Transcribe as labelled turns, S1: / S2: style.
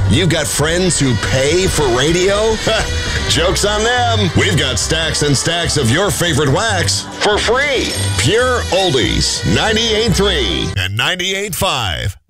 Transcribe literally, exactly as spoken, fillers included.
S1: You've got friends who pay for radio? Joke's on them. We've got stacks and stacks of your favorite wax for free. Pure Oldies, ninety-eight point three and ninety-eight point five.